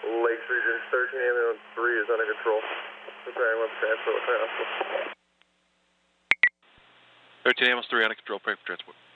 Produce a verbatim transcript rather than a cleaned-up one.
Lakes Region, thirteen ambulance three is under control. Preparing with transfer with hospital. thirteen ambulance three under control, pray for transport.